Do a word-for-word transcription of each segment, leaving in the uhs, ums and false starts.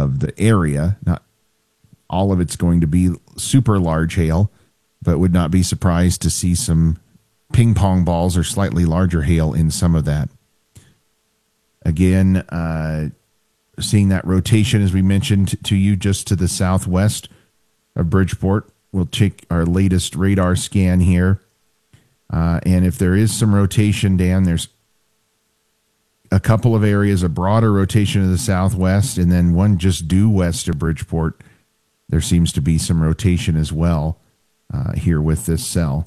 of the area. Not all of it's going to be super large hail, but would not be surprised to see some ping pong balls or slightly larger hail in some of that. Again, uh, seeing that rotation, as we mentioned to you, just to the southwest of Bridgeport. We'll check our latest radar scan here. Uh, and if there is some rotation, Dan, there's a couple of areas, a broader rotation to the southwest, and then one just due west of Bridgeport. There seems to be some rotation as well uh, here with this cell.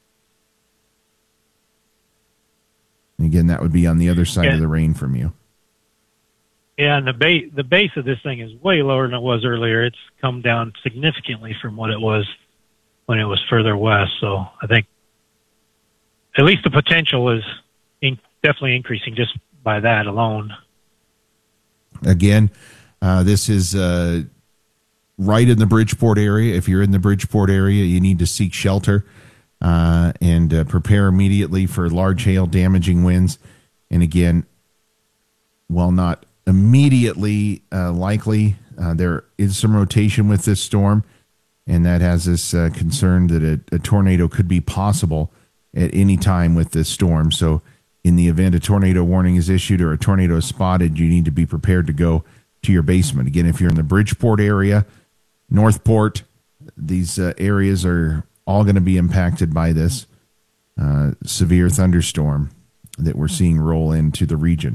And again, that would be on the other side yeah. of the rain from you. Yeah, and the base the base of this thing is way lower than it was earlier. It's come down significantly from what it was when it was further west. So I think at least the potential is in, definitely increasing just by that alone. Again, uh, this is uh, right in the Bridgeport area. If you're in the Bridgeport area, you need to seek shelter uh, and uh, prepare immediately for large hail damaging winds. And again, while not immediately uh, likely, uh, there is some rotation with this storm, and that has us uh, concerned that a, a tornado could be possible at any time with this storm. So in the event a tornado warning is issued or a tornado is spotted, you need to be prepared to go to your basement. Again, if you're in the Bridgeport area, Northport, these uh, areas are all going to be impacted by this uh, severe thunderstorm that we're seeing roll into the region.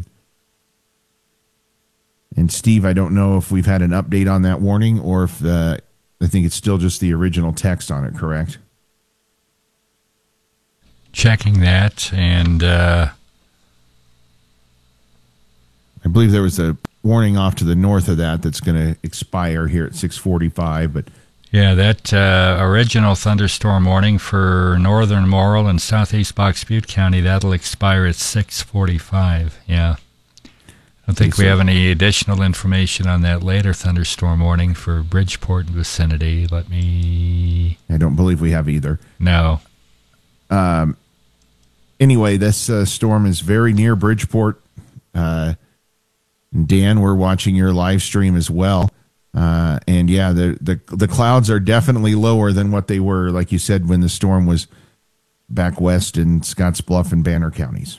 And Steve, I don't know if we've had an update on that warning or if uh, I think it's still just the original text on it, correct? Checking that, and uh... I believe there was a warning off to the north of that that's going to expire here at six forty-five. But yeah, that uh, original thunderstorm warning for northern Morrill and southeast Box Butte County, that'll expire at six forty-five. Yeah. I don't think we have any additional information on that later thunderstorm warning for Bridgeport vicinity. Let me... I don't believe we have either. No. Um. Anyway, this uh, storm is very near Bridgeport. Uh, Dan, we're watching your live stream as well. Uh, and yeah, the, the the clouds are definitely lower than what they were, like you said, when the storm was back west in Scottsbluff and Banner counties.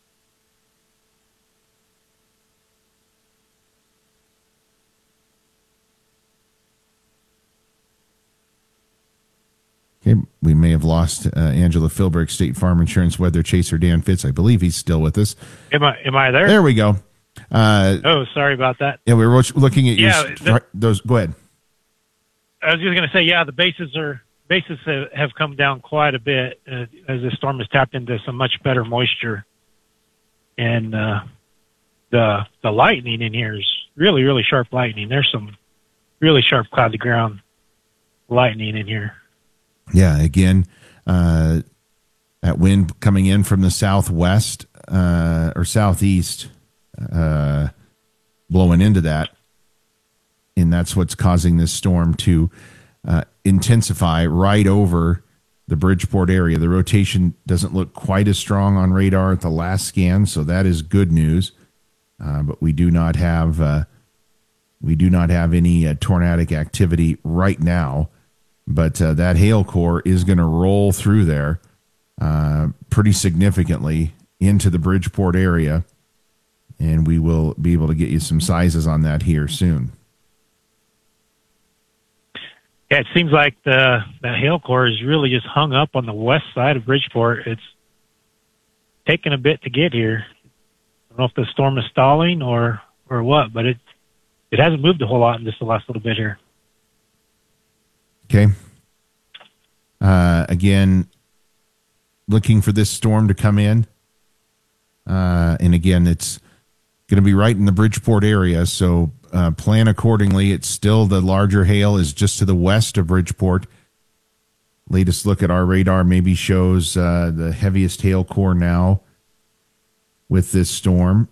Okay, we may have lost uh, Angela Philbrick, State Farm Insurance weather chaser Dan Fitz. I believe he's still with us. Am I? Am I there? There we go. Uh, oh, sorry about that. Yeah, we were looking at yeah, your the, those. Go ahead. I was just going to say, yeah, the bases are bases have, have come down quite a bit uh, as the storm has tapped into some much better moisture, and uh, the the lightning in here is really really sharp lightning. There's some really sharp cloud to ground lightning in here. Yeah, again, uh, that wind coming in from the southwest uh, or southeast, uh, blowing into that, and that's what's causing this storm to uh, intensify right over the Bridgeport area. The rotation doesn't look quite as strong on radar at the last scan, so that is good news. Uh, but we do not have uh, we do not have any uh, tornadic activity right now. But uh, that hail core is going to roll through there uh, pretty significantly into the Bridgeport area, and we will be able to get you some sizes on that here soon. Yeah, it seems like the, the hail core is really just hung up on the west side of Bridgeport. It's taken a bit to get here. I don't know if the storm is stalling or, or what, but it it hasn't moved a whole lot in just the last little bit here. Okay. Uh, again, looking for this storm to come in. Uh, and again, it's going to be right in the Bridgeport area, so uh, plan accordingly. It's still the larger hail is just to the west of Bridgeport. Latest look at our radar maybe shows uh, the heaviest hail core now with this storm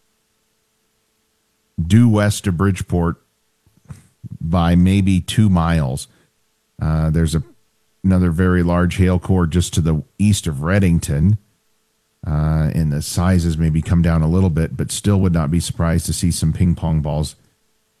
due west of Bridgeport by maybe two miles. Uh, there's a, another very large hail core just to the east of Redington, uh, and the sizes maybe come down a little bit, but still would not be surprised to see some ping pong balls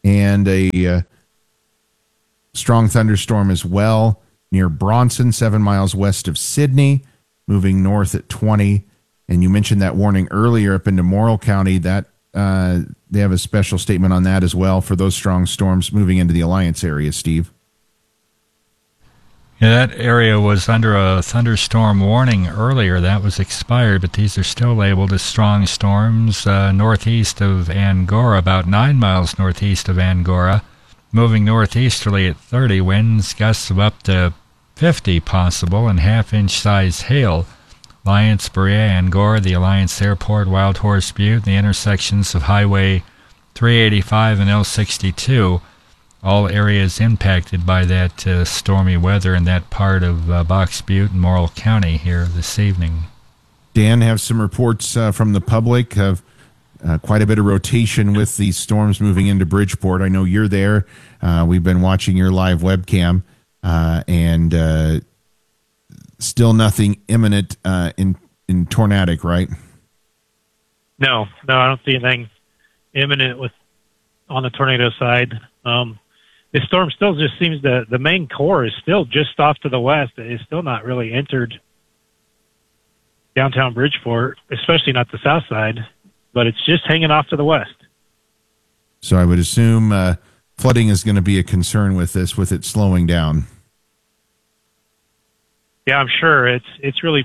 and a uh, strong thunderstorm as well near Bronson, seven miles west of Sydney, moving north at twenty. And you mentioned that warning earlier up into Morrill County. That uh, they have a special statement on that as well for those strong storms moving into the Alliance area, Steve. Yeah, that area was under a thunderstorm warning earlier. That was expired, but these are still labeled as strong storms uh, northeast of Angora, about nine miles northeast of Angora, moving northeasterly at thirty, winds gusts of up to fifty possible, and half-inch size hail. Alliance, Berea, Angora, the Alliance Airport, Wild Horse Butte, the intersections of Highway three eighty-five and L sixty-two, all areas impacted by that uh, stormy weather in that part of uh, Box Butte and Morrill County here this evening. Dan, have some reports uh, from the public of uh, quite a bit of rotation with these storms moving into Bridgeport. I know you're there. Uh, we've been watching your live webcam, uh, and uh, still nothing imminent uh, in, in Tornadic, right? No, no, I don't see anything imminent with on the tornado side. Um, this storm still just seems the the main core is still just off to the west. It's still not really entered downtown Bridgeport, especially not the south side, but it's just hanging off to the west. So I would assume uh, flooding is going to be a concern with this, with it slowing down. Yeah, I'm sure it's it's really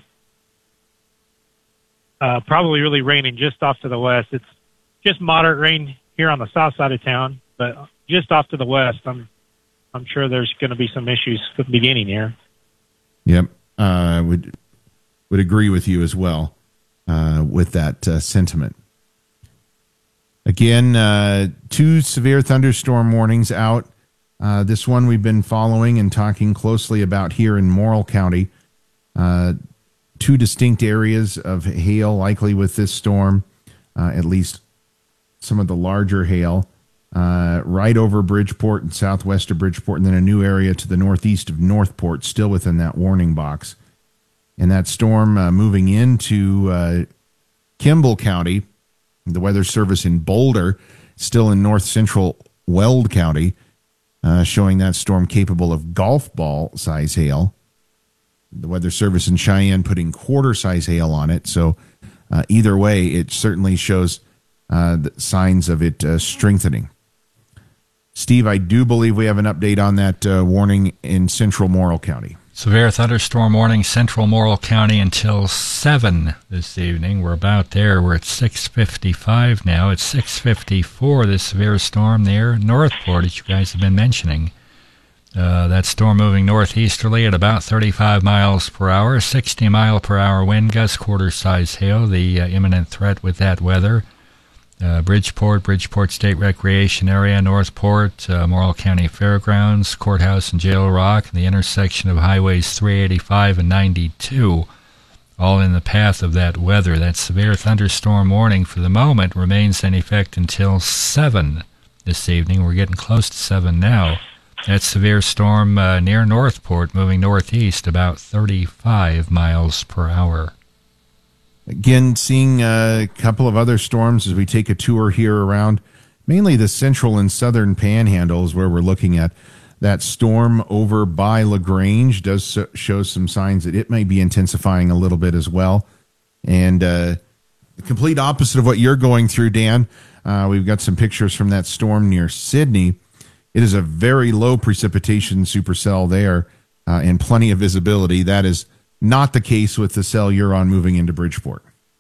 uh, probably really raining just off to the west. It's just moderate rain here on the south side of town, but just off to the west, I'm I'm sure there's going to be some issues at the beginning here. Yep, I uh, would would agree with you as well uh, with that uh, sentiment. Again, uh, two severe thunderstorm warnings out. Uh, this one we've been following and talking closely about here in Morrill County. Uh, two distinct areas of hail likely with this storm, uh, at least some of the larger hail, uh, right over Bridgeport and southwest of Bridgeport, and then a new area to the northeast of Northport, still within that warning box. And that storm uh, moving into uh, Kimball County, the Weather Service in Boulder, still in north central Weld County, Uh, showing that storm capable of golf ball size hail. The Weather Service in Cheyenne putting quarter size hail on it. So uh, either way, it certainly shows uh, the signs of it uh, strengthening. Steve, I do believe we have an update on that uh, warning in central Morrill County. Severe thunderstorm warning, central Morrill County until seven this evening. We're about there. We're at six fifty-five now. It's six fifty-four, this severe storm there, Northport, as you guys have been mentioning. Uh, that storm moving northeasterly at about thirty-five miles per hour, sixty mile per hour wind gusts, quarter-size hail, the uh, imminent threat with that weather. Uh, Bridgeport, Bridgeport State Recreation Area, Northport, uh, Morrill County Fairgrounds, Courthouse and Jail Rock, and the intersection of highways three eighty-five and ninety-two, all in the path of that weather. That severe thunderstorm warning for the moment remains in effect until seven this evening. We're getting close to seven now. That severe storm uh, near Northport, moving northeast about thirty-five miles per hour. Again, seeing a couple of other storms as we take a tour here around mainly the central and southern panhandles where we're looking at. That storm over by LaGrange does show some signs that it may be intensifying a little bit as well. And uh, the complete opposite of what you're going through, Dan. Uh, we've got some pictures from that storm near Sydney. It is a very low precipitation supercell there uh, and plenty of visibility. That is not the case with the cell you're on moving into Bridgeport.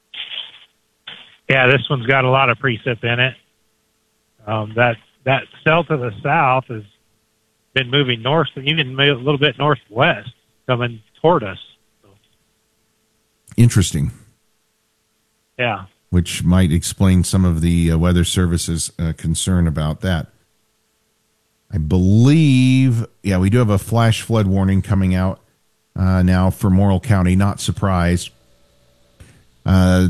Yeah, this one's got a lot of precip in it. Um, that that cell to the south has been moving north, even a little bit northwest, coming toward us. So, interesting. Yeah. Which might explain some of the uh, Weather Service's uh, concern about that. I believe, yeah, we do have a flash flood warning coming out Uh, now for Morrill County. Not surprised. Uh,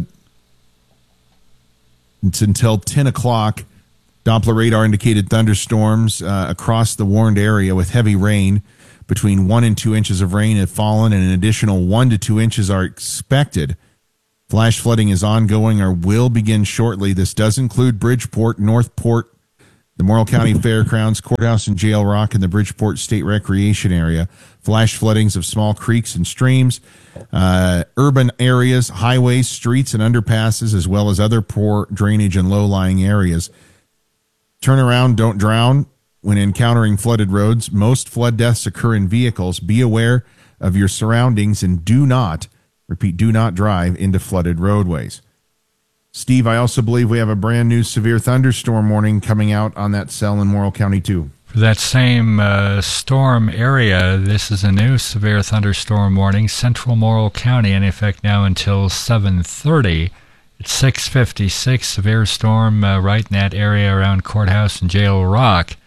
it's until ten o'clock. Doppler radar indicated thunderstorms uh, across the warned area with heavy rain. Between one and two inches of rain have fallen, and an additional one to two inches are expected. Flash flooding is ongoing or will begin shortly. This does include Bridgeport, Northport, the Morrill County Fairgrounds, Courthouse and Jail Rock, and the Bridgeport State Recreation Area. Flash floodings of small creeks and streams, uh, urban areas, highways, streets, and underpasses, as well as other poor drainage and low-lying areas. Turn around, don't drown. When encountering flooded roads, most flood deaths occur in vehicles. Be aware of your surroundings and do not, repeat, do not drive into flooded roadways. Steve, I also believe we have a brand new severe thunderstorm warning coming out on that cell in Morrill County, too. For that same uh, storm area, this is a new severe thunderstorm warning, Central Morrill County, in effect now until seven thirty. It's six fifty-six, severe storm uh, right in that area around Courthouse and Jail Rock.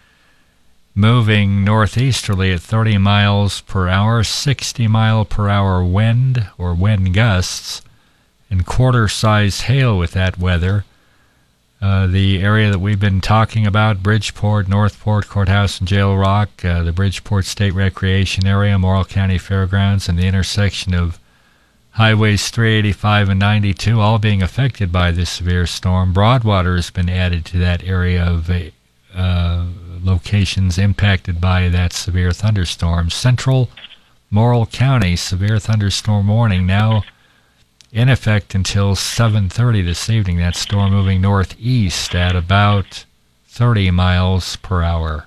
Moving northeasterly at thirty miles per hour, sixty mile per hour wind or wind gusts, and quarter-size hail with that weather. Uh, the area that we've been talking about, Bridgeport, Northport, Courthouse and Jail Rock, uh, the Bridgeport State Recreation Area, Morrill County Fairgrounds, and the intersection of Highways three eighty-five and ninety-two, all being affected by this severe storm. Broadwater has been added to that area of uh, locations impacted by that severe thunderstorm. Central Morrill County severe thunderstorm warning now in effect until seven thirty this evening. That storm moving northeast at about thirty miles per hour.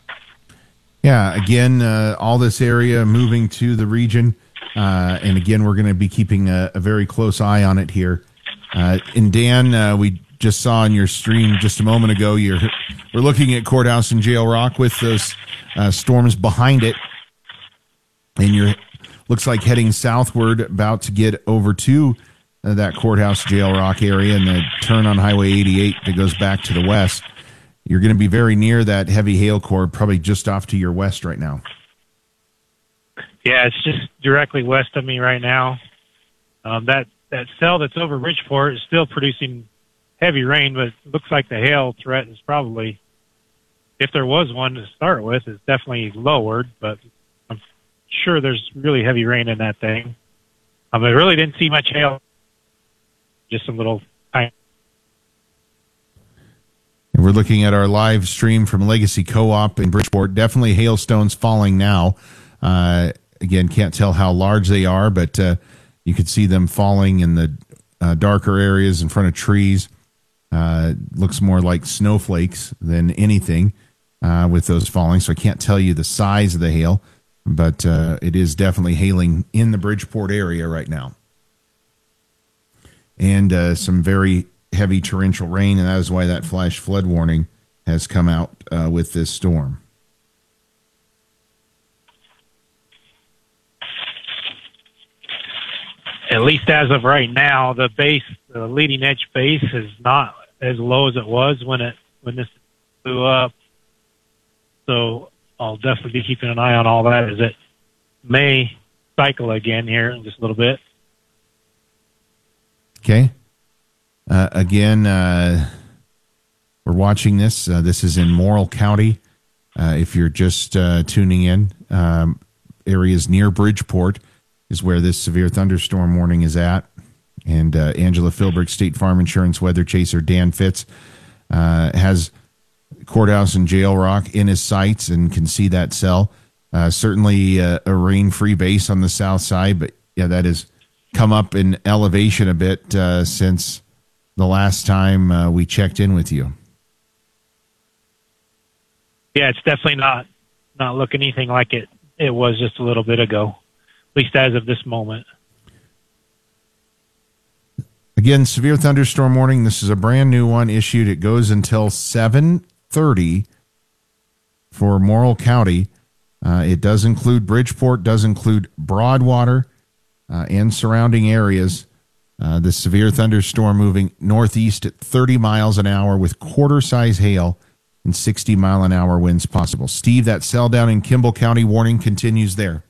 Yeah, again, uh, all this area moving to the region. Uh, and again, we're going to be keeping a, a very close eye on it here. Uh, and Dan, uh, we just saw on your stream just a moment ago, you're we're looking at Courthouse and Jail Rock with those uh, storms behind it, and you're looks like heading southward, about to get over to uh, that Courthouse Jail Rock area, and the turn on Highway eighty-eight that goes back to the west. You're going to be very near that heavy hail core, probably just off to your west right now. Yeah, it's just directly west of me right now. Um, that that cell that's over Bridgeport is still producing heavy rain, but it looks like the hail threat is probably, if there was one to start with, is definitely lowered. But I'm sure there's really heavy rain in that thing. Um, I really didn't see much hail, just some little tiny. And we're looking at our live stream from Legacy Co-op in Bridgeport. Definitely hailstones falling now. Uh, Again, can't tell how large they are, but uh, you could see them falling in the uh, darker areas in front of trees. Uh, looks more like snowflakes than anything uh, with those falling, so I can't tell you the size of the hail, but uh, it is definitely hailing in the Bridgeport area right now. And uh, some very heavy torrential rain, and that is why that flash flood warning has come out uh, with this storm. At least as of right now, the base, the leading edge base, is not as low as it was when it when this blew up. So I'll definitely be keeping an eye on all that as it may cycle again here in just a little bit. Okay. Uh, again, uh, we're watching this. Uh, this is in Morrill County. Uh, if you're just uh, tuning in, um, areas near Bridgeport is where this severe thunderstorm warning is at. And uh, Angela Philbrick, State Farm Insurance weather chaser Dan Fitz, uh, has Courthouse and Jail Rock in his sights and can see that cell. Uh, certainly uh, a rain-free base on the south side, but yeah, that has come up in elevation a bit uh, since the last time uh, we checked in with you. Yeah, it's definitely not not looking anything like it, it was just a little bit ago. At least as of this moment. Again, severe thunderstorm warning. This is a brand new one issued. It goes until seven thirty for Morrill County. Uh, it does include Bridgeport, does include Broadwater uh, and surrounding areas. Uh, the severe thunderstorm moving northeast at thirty miles an hour with quarter-size hail and sixty mile an hour winds possible. Steve, that cell down in Kimball County warning continues there.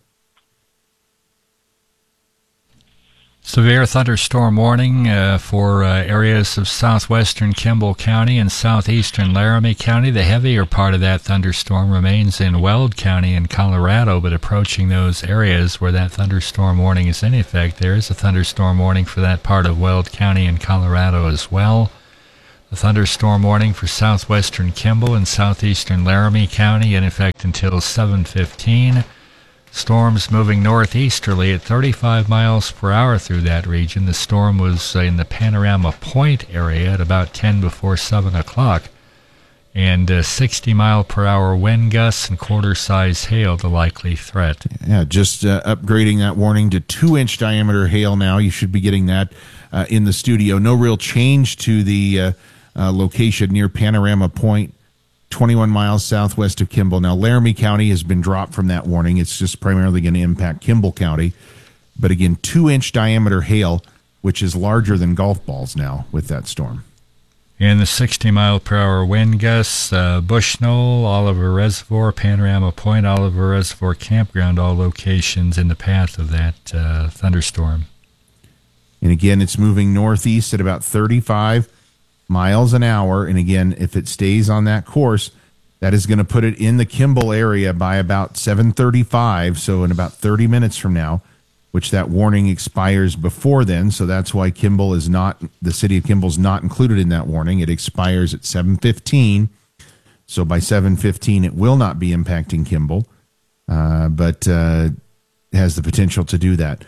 Severe thunderstorm warning uh, for uh, areas of southwestern Kimball County and southeastern Laramie County. The heavier part of that thunderstorm remains in Weld County in Colorado, but approaching those areas where that thunderstorm warning is in effect, there is a thunderstorm warning for that part of Weld County in Colorado as well. A thunderstorm warning for southwestern Kimball and southeastern Laramie County in effect until seven fifteen. Storms moving northeasterly at thirty-five miles per hour through that region. The storm was in the Panorama Point area at about ten before seven o'clock. And uh, sixty mile per hour wind gusts and quarter-size hail the likely threat. Yeah, just uh, upgrading that warning to two-inch diameter hail now. You should be getting that uh, in the studio. No real change to the uh, uh, location near Panorama Point, twenty-one miles southwest of Kimball. Now, Laramie County has been dropped from that warning. It's just primarily going to impact Kimball County. But again, two-inch diameter hail, which is larger than golf balls now with that storm. In the sixty mile per hour wind gusts, uh, Bushnell, Oliver Reservoir, Panorama Point, Oliver Reservoir Campground, all locations in the path of that uh, thunderstorm. And again, it's moving northeast at about thirty-five miles an hour. And again, if it stays on that course, that is going to put it in the Kimball area by about seven thirty-five. So in about thirty minutes from now, which that warning expires before then. So that's why Kimball is not, the city of Kimball is not included in that warning. It expires at seven fifteen. So by seven fifteen, it will not be impacting Kimball, uh, but uh, has the potential to do that.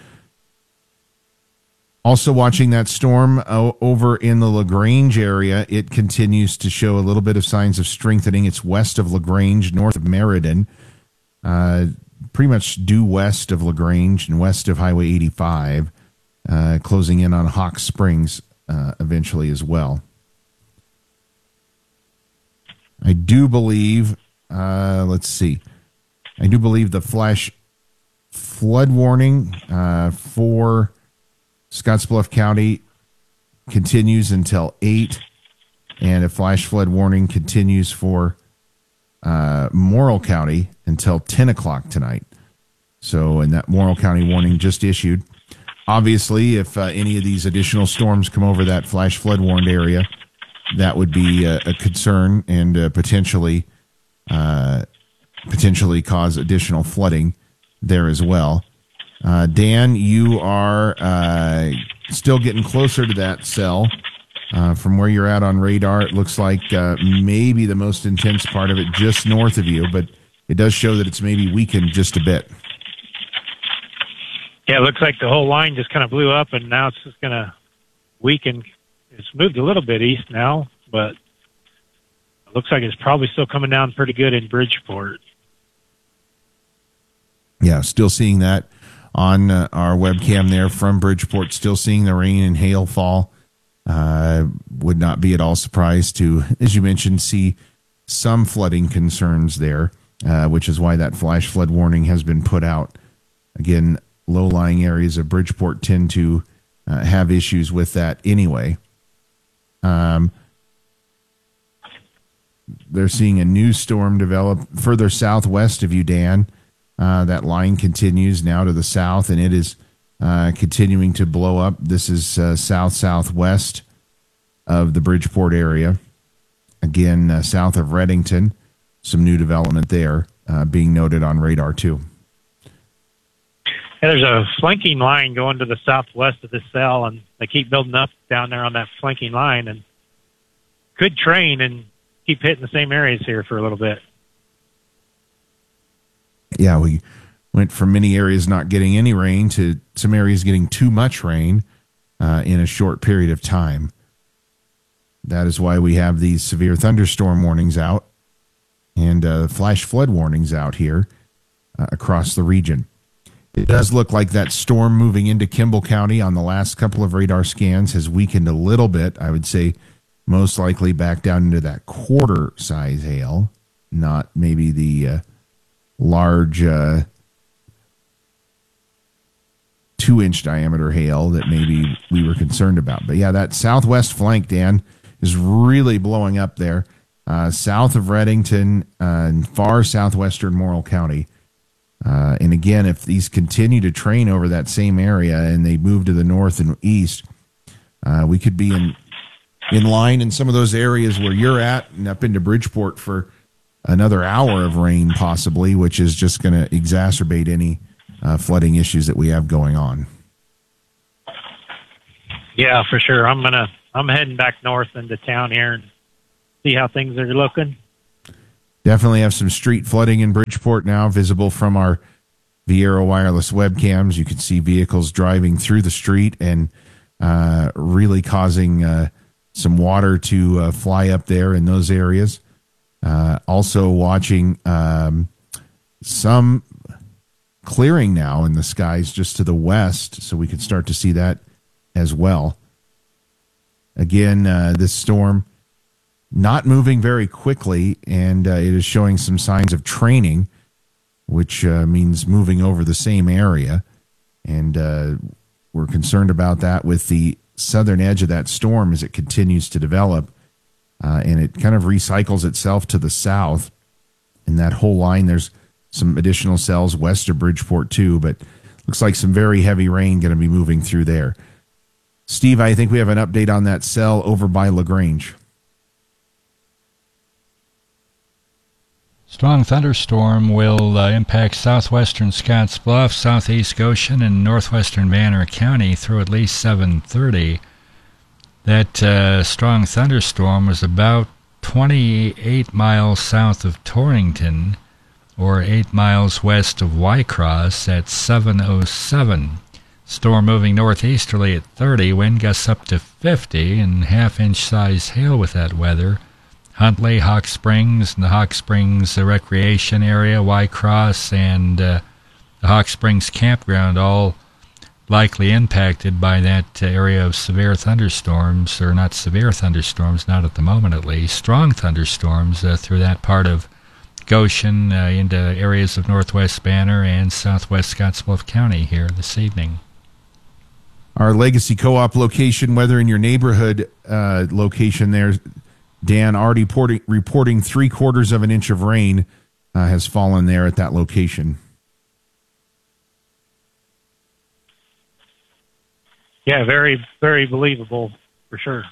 Also watching that storm uh, over in the LaGrange area, it continues to show a little bit of signs of strengthening. It's west of LaGrange, north of Meriden, uh, pretty much due west of LaGrange and west of Highway eighty-five, uh, closing in on Hawk Springs uh, eventually as well. I do believe, uh, let's see, I do believe the flash flood warning uh, for Scottsbluff County continues until eight, and a flash flood warning continues for uh, Morrill County until ten o'clock tonight. So, and that Morrill County warning just issued. Obviously, if uh, any of these additional storms come over that flash flood warned area, that would be a, a concern and uh, potentially uh, potentially cause additional flooding there as well. Uh, Dan, you are uh, still getting closer to that cell. Uh, from where you're at on radar, it looks like uh, maybe the most intense part of it just north of you, but it does show that it's maybe weakened just a bit. Yeah, it looks like the whole line just kind of blew up, and now it's just going to weaken. It's moved a little bit east now, but it looks like it's probably still coming down pretty good in Bridgeport. Yeah, still seeing that on uh, our webcam there from Bridgeport, still seeing the rain and hail fall. Uh, would not be at all surprised to, as you mentioned, see some flooding concerns there, uh, which is why that flash flood warning has been put out. Again, low-lying areas of Bridgeport tend to uh, have issues with that anyway. Um, they're seeing a new storm develop further southwest of you, Dan. Uh, that line continues now to the south, and it is uh, continuing to blow up. This is uh, south-southwest of the Bridgeport area. Again, uh, south of Redington, some new development there uh, being noted on radar, too. Yeah, there's a flanking line going to the southwest of this cell, and they keep building up down there on that flanking line, and could train and keep hitting the same areas here for a little bit. Yeah, we went from many areas not getting any rain to some areas getting too much rain uh, in a short period of time. That is why we have these severe thunderstorm warnings out and uh, flash flood warnings out here uh, across the region. It does look like that storm moving into Kimball County on the last couple of radar scans has weakened a little bit. I would say most likely back down into that quarter size hail, not maybe the uh, large uh, two inch diameter hail that maybe we were concerned about. But yeah, that southwest flank, Dan, is really blowing up there. Uh, south of Redington uh, and far southwestern Morrill County. Uh, and again, if these continue to train over that same area and they move to the north and east, uh, we could be in in line in some of those areas where you're at and up into Bridgeport for another hour of rain possibly, which is just going to exacerbate any uh, flooding issues that we have going on. Yeah, for sure. I'm gonna I'm heading back north into town here and see how things are looking. Definitely have some street flooding in Bridgeport now, visible from our Viera wireless webcams. You can see vehicles driving through the street and uh, really causing uh, some water to uh, fly up there in those areas. Uh, also watching um, some clearing now in the skies just to the west, so we can start to see that as well. Again, uh, this storm not moving very quickly, and uh, it is showing some signs of training, which uh, means moving over the same area. And uh, we're concerned about that with the southern edge of that storm as it continues to develop. Uh, and it kind of recycles itself to the south. In that whole line, there's some additional cells west of Bridgeport too, but looks like some very heavy rain going to be moving through there. Steve, I think we have an update on that cell over by LaGrange. Strong thunderstorm will uh, impact southwestern Scottsbluff, southeast Goshen, and northwestern Banner County through at least seven thirty. That uh, strong thunderstorm was about twenty-eight miles south of Torrington, or eight miles west of Wycross at seven oh seven. Storm moving northeasterly at thirty, wind gusts up to fifty, and half-inch size hail with that weather. Huntley, Hawk Springs, and the Hawk Springs uh, recreation area, Wycross, and uh, the Hawk Springs campground, all likely impacted by that uh, area of severe thunderstorms, or not severe thunderstorms, not at the moment at least, strong thunderstorms uh, through that part of Goshen uh, into areas of northwest Banner and southwest Scottsbluff County here this evening. Our Legacy Co-op location, weather in your neighborhood uh, location there, Dan, already porting, reporting three quarters of an inch of rain uh, has fallen there at that location. Yeah, very, very believable for sure.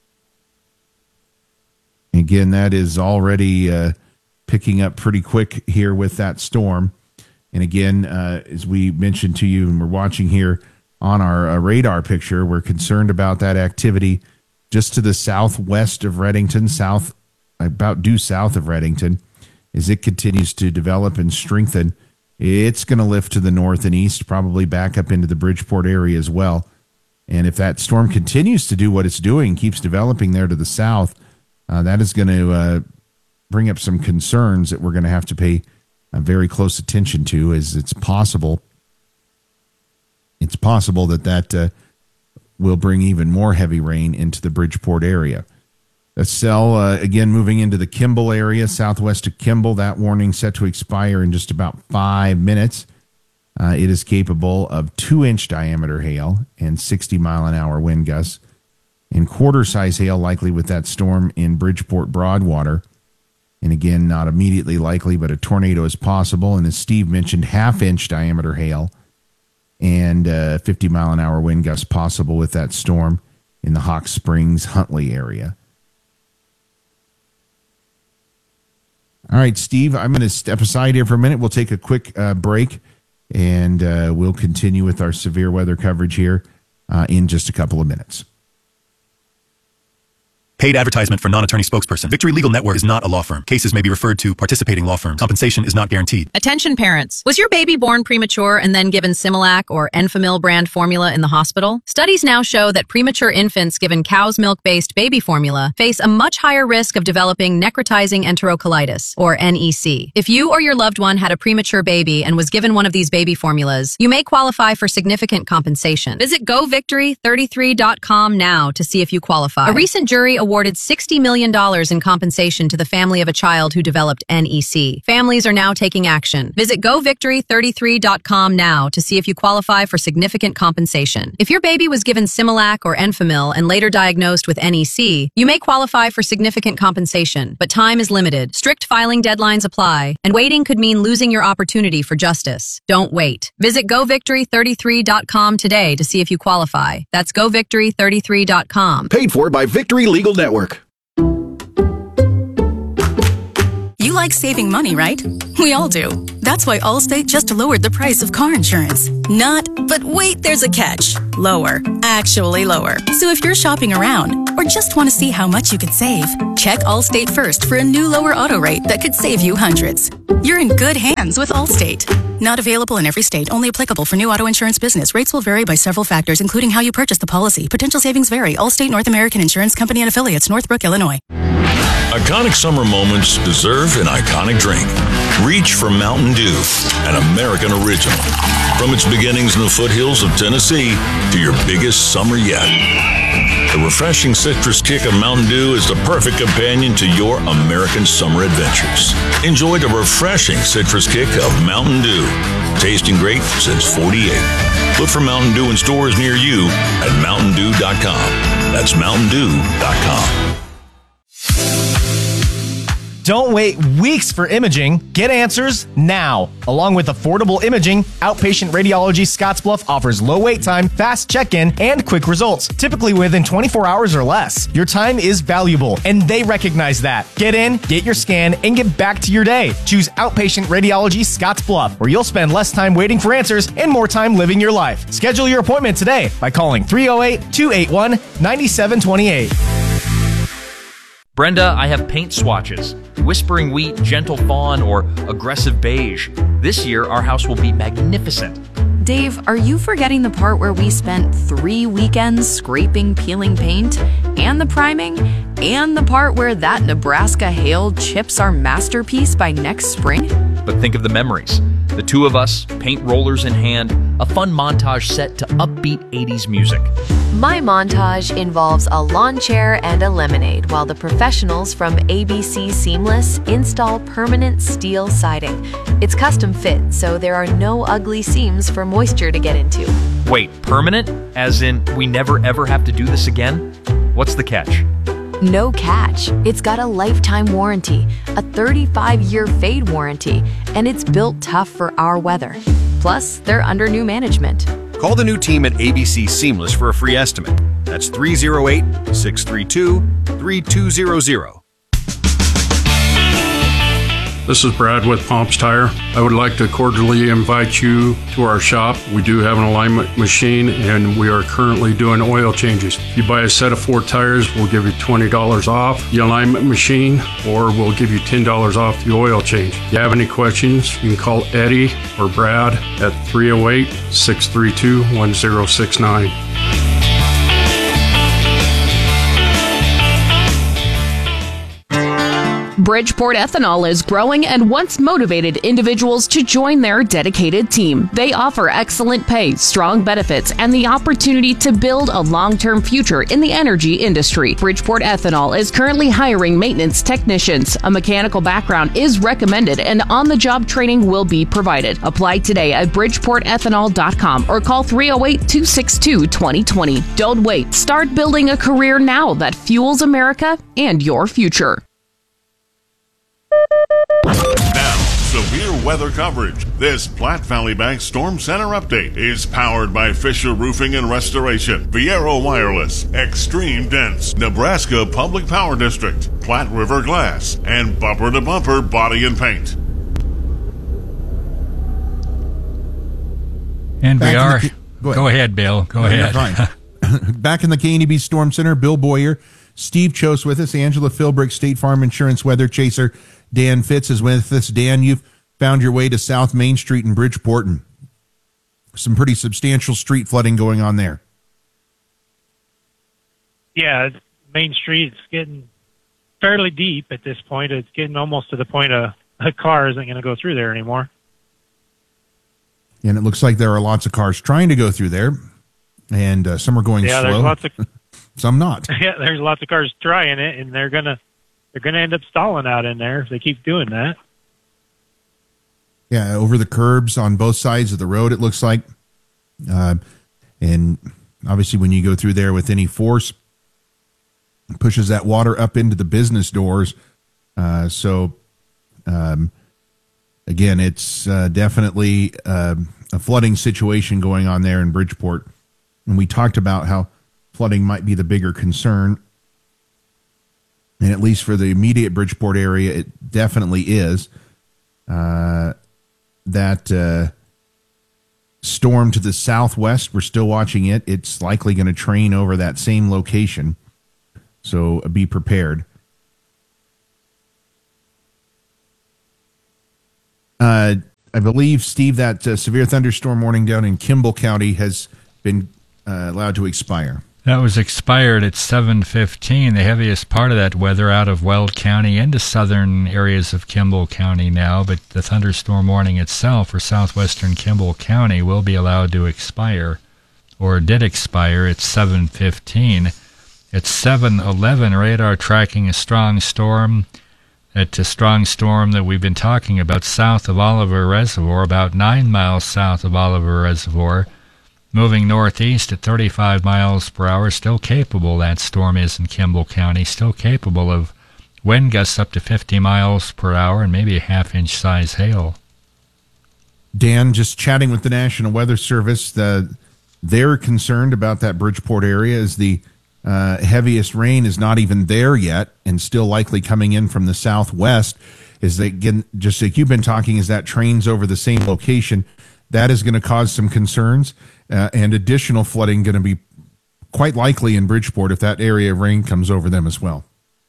Again, that is already uh, picking up pretty quick here with that storm. And again, uh, as we mentioned to you and we're watching here on our uh, radar picture, we're concerned about that activity just to the southwest of Redington, south about due south of Redington. As it continues to develop and strengthen, it's going to lift to the north and east, probably back up into the Bridgeport area as well. And if that storm continues to do what it's doing, keeps developing there to the south, uh, that is going to uh, bring up some concerns that we're going to have to pay uh, very close attention to, as it's possible. It's possible that that uh, will bring even more heavy rain into the Bridgeport area. A cell, uh, again, moving into the Kimball area, southwest of Kimball. That warning set to expire in just about five minutes. Uh, it is capable of two-inch diameter hail and sixty mile an hour wind gusts, and quarter-size hail likely with that storm in Bridgeport Broadwater. And again, not immediately likely, but a tornado is possible. And as Steve mentioned, half-inch diameter hail and uh, fifty mile an hour wind gusts possible with that storm in the Hawk Springs, Huntley area. All right, Steve, I'm going to step aside here for a minute. We'll take a quick uh, break, and uh, we'll continue with our severe weather coverage here uh, in just a couple of minutes. Paid advertisement for non-attorney spokesperson. Victory Legal Network is not a law firm. Cases may be referred to participating law firms. Compensation is not guaranteed. Attention parents. Was your baby born premature and then given Similac or Enfamil brand formula in the hospital? Studies now show that premature infants given cow's milk-based baby formula face a much higher risk of developing necrotizing enterocolitis, or N E C. If you or your loved one had a premature baby and was given one of these baby formulas, you may qualify for significant compensation. Visit go victory thirty-three dot com now to see if you qualify. A recent jury awarded sixty million dollars in compensation to the family of a child who developed N E C. Families are now taking action. Visit go victory thirty-three dot com now to see if you qualify for significant compensation. If your baby was given Similac or Enfamil and later diagnosed with N E C, you may qualify for significant compensation, but time is limited. Strict filing deadlines apply, and waiting could mean losing your opportunity for justice. Don't wait. Visit go victory thirty-three dot com today to see if you qualify. That's go victory thirty-three dot com. Paid for by Victory Legal Network. You like saving money, right? We all do. That's why Allstate just lowered the price of car insurance. Not, but wait, there's a catch. Lower. Actually lower. So if you're shopping around or just want to see how much you could save, check Allstate first for a new lower auto rate that could save you hundreds. You're in good hands with Allstate. Not available in every state. Only applicable for new auto insurance business. Rates will vary by several factors, including how you purchase the policy. Potential savings vary. Allstate North American Insurance Company and Affiliates, Northbrook, Illinois. Iconic summer moments deserve an iconic drink. Reach for Mountain Dew, an American original. From its beginnings in the foothills of Tennessee to your biggest summer yet. The refreshing citrus kick of Mountain Dew is the perfect companion to your American summer adventures. Enjoy the refreshing citrus kick of Mountain Dew. Tasting great since forty-eight. Look for Mountain Dew in stores near you at mountain dew dot com. That's mountain dew dot com. Don't wait weeks for imaging. Get answers now. Along with affordable imaging, Outpatient Radiology Scottsbluff offers low wait time, fast check-in, and quick results, typically within twenty-four hours or less. Your time is valuable, and they recognize that. Get in, get your scan, and get back to your day. Choose Outpatient Radiology Scottsbluff, where you'll spend less time waiting for answers and more time living your life. Schedule your appointment today by calling three oh eight, two eight one, nine seven two eight. Brenda, I have paint swatches. Whispering Wheat, Gentle Fawn, or Aggressive Beige. This year, our house will be magnificent. Dave, are you forgetting the part where we spent three weekends scraping, peeling paint, and the priming, and the part where that Nebraska hail chips our masterpiece by next spring? But think of the memories. The two of us, paint rollers in hand, a fun montage set to upbeat eighties music. My montage involves a lawn chair and a lemonade while the professionals from A B C Seamless install permanent steel siding. It's custom fit, so there are no ugly seams for moisture to get into. Wait, permanent? As in, we never ever have to do this again? What's the catch? No catch. It's got a lifetime warranty, a thirty-five year fade warranty, and it's built tough for our weather. Plus, they're under new management. Call the new team at A B C Seamless for a free estimate. That's three oh eight, six three two, three two zero zero. This is Brad with Pomps Tire. I would like to cordially invite you to our shop. We do have an alignment machine and we are currently doing oil changes. If you buy a set of four tires, we'll give you twenty dollars off the alignment machine, or we'll give you ten dollars off the oil change. If you have any questions, you can call Eddie or Brad at three oh eight, six three two, one oh six nine. Bridgeport Ethanol is growing and wants motivated individuals to join their dedicated team. They offer excellent pay, strong benefits, and the opportunity to build a long-term future in the energy industry. Bridgeport Ethanol is currently hiring maintenance technicians. A mechanical background is recommended and on-the-job training will be provided. Apply today at bridgeport ethanol dot com or call three oh eight, two six two, two oh two oh. Don't wait. Start building a career now that fuels America and your future. Now, severe weather coverage. This Platte Valley Bank Storm Center update is powered by Fisher Roofing and Restoration, Viero Wireless, Extreme Dense, Nebraska Public Power District, Platte River Glass, and Bumper to Bumper Body and Paint. And Back we are. The, go, ahead. go ahead, Bill. Go no, ahead. Fine. Back in the K N E B Storm Center, Bill Boyer, Steve Chose with us, Angela Philbrick, State Farm Insurance Weather Chaser, Dan Fitz is with us. Dan, you've found your way to South Main Street in Bridgeport, and some pretty substantial street flooding going on there. Yeah, Main Street is getting fairly deep at this point. It's getting almost to the point a, a car isn't going to go through there anymore. And it looks like there are lots of cars trying to go through there, and uh, some are going yeah, slow. There's lots of, some not. Yeah, there's lots of cars trying it, and they're going to They're going to end up stalling out in there if they keep doing that. Yeah, over the curbs on both sides of the road, it looks like. Uh, and obviously when you go through there with any force, it pushes that water up into the business doors. Uh, so, um, again, it's uh, definitely uh, a flooding situation going on there in Bridgeport. And we talked about how flooding might be the bigger concern. And at least for the immediate Bridgeport area, it definitely is. Uh, that uh, storm to the southwest, we're still watching it. It's likely going to train over that same location. So be prepared. Uh, I believe, Steve, that uh, severe thunderstorm warning down in Kimball County has been uh, allowed to expire. That was expired at seven fifteen. The heaviest part of that weather out of Weld County into southern areas of Kimball County now, but the thunderstorm warning itself for southwestern Kimball County will be allowed to expire, or did expire at seven fifteen. At seven eleven, radar tracking a strong storm. That's a strong storm that we've been talking about south of Oliver Reservoir, about nine miles south of Oliver Reservoir. Moving northeast at thirty-five miles per hour, still capable, that storm is in Kimball County, still capable of wind gusts up to fifty miles per hour and maybe a half-inch size hail. Dan, just chatting with the National Weather Service, the, they're concerned about that Bridgeport area as the uh, heaviest rain is not even there yet and still likely coming in from the southwest. As they get, just like you've been talking, as that trains over the same location, that is going to cause some concerns. Uh, and additional flooding going to be quite likely in Bridgeport if that area of rain comes over them as well.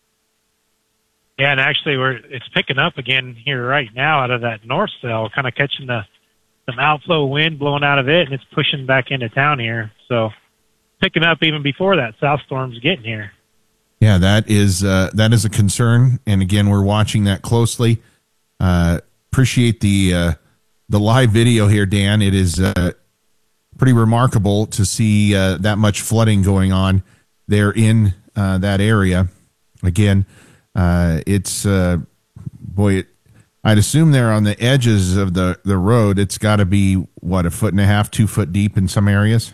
Yeah, and actually, we're it's picking up again here right now out of that north cell, kind of catching the some outflow wind blowing out of it, and it's pushing back into town here. So picking up even before that south storm's getting here. Yeah, that is uh, that is a concern, and again, we're watching that closely. Uh, appreciate the uh, the live video here, Dan. It is. Uh, Pretty remarkable to see uh, that much flooding going on there in uh, that area. Again, uh, it's, uh, boy, it, I'd assume they're on the edges of the, the road. It's got to be, what, a foot and a half, two foot deep in some areas?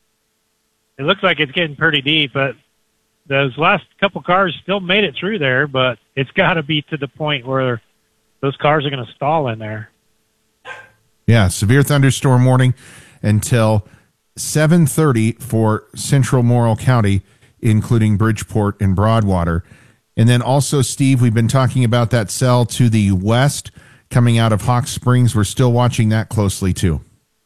It looks like it's getting pretty deep, but those last couple cars still made it through there, but it's got to be to the point where those cars are going to stall in there. Yeah, severe thunderstorm warning until seven thirty for central Morrill County, including Bridgeport and Broadwater. And then also, Steve, we've been talking about that cell to the west coming out of Hawk Springs. We're still watching that closely, too.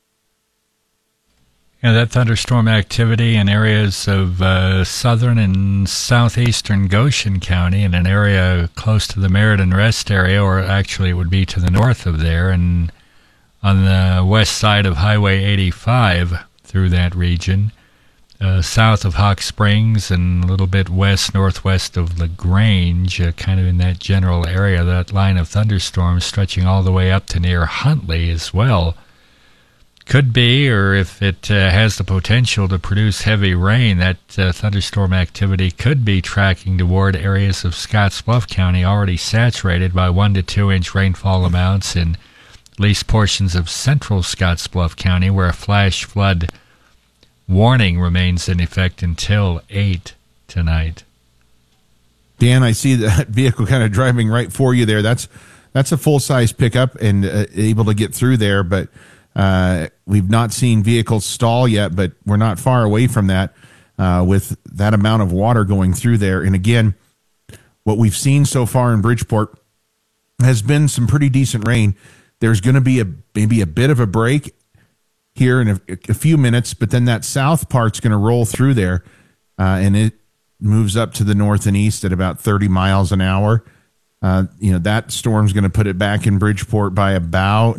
Yeah, that thunderstorm activity in areas of uh, southern and southeastern Goshen County, in an area close to the Meriden Rest area, or actually it would be to the north of there, and on the west side of Highway eighty-five through that region, uh, south of Hawk Springs and a little bit west-northwest of LaGrange, uh, kind of in that general area, that line of thunderstorms stretching all the way up to near Huntley as well. Could be, or if it uh, has the potential to produce heavy rain, that uh, thunderstorm activity could be tracking toward areas of Scottsbluff County already saturated by one to two inch rainfall amounts in at least portions of central Scottsbluff County, where a flash flood warning remains in effect until eight tonight. Dan, I see that vehicle kind of driving right for you there. That's that's a full-size pickup and uh, able to get through there, but uh, we've not seen vehicles stall yet, but we're not far away from that uh, with that amount of water going through there. And again, what we've seen so far in Bridgeport has been some pretty decent rain. There's going to be a maybe a bit of a break here in a, a few minutes, but then that south part's going to roll through there, uh, and it moves up to the north and east at about thirty miles an hour. Uh, you know, that storm's going to put it back in Bridgeport by about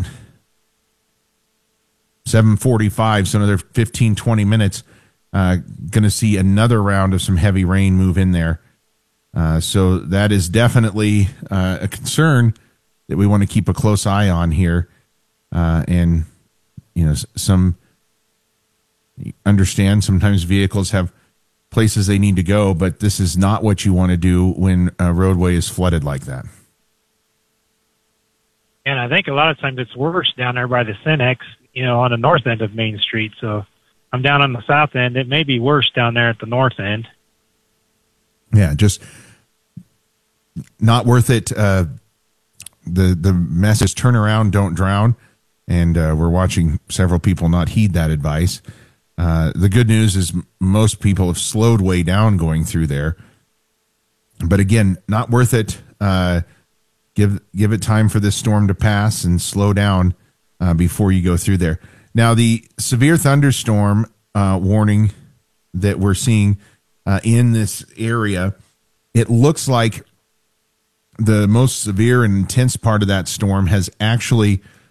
seven forty-five, so another fifteen, twenty minutes. Uh, going to see another round of some heavy rain move in there. Uh, so that is definitely uh, a concern that we want to keep a close eye on here. Uh, and, you know, some understand sometimes vehicles have places they need to go, but this is not what you want to do when a roadway is flooded like that. And I think a lot of times it's worse down there by the Cenex, you know, on the north end of Main Street. So I'm down on the south end. It may be worse down there at the north end. Yeah, just not worth it. Uh, the the message, turn around, don't drown. And uh, we're watching several people not heed that advice. Uh, the good news is m- most people have slowed way down going through there. But again, not worth it. Uh, give give it time for this storm to pass and slow down uh, before you go through there. Now, the severe thunderstorm uh, warning that we're seeing uh, in this area, it looks like the most severe and intense part of that storm has actually